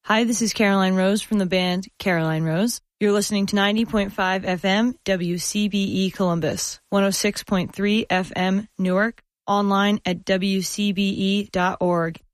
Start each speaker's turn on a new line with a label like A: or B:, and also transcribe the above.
A: Hi, this is Caroline Rose from the band Caroline Rose. You're listening to 90.5 FM WCBE Columbus, 106.3 FM Newark, online at wcbe.org,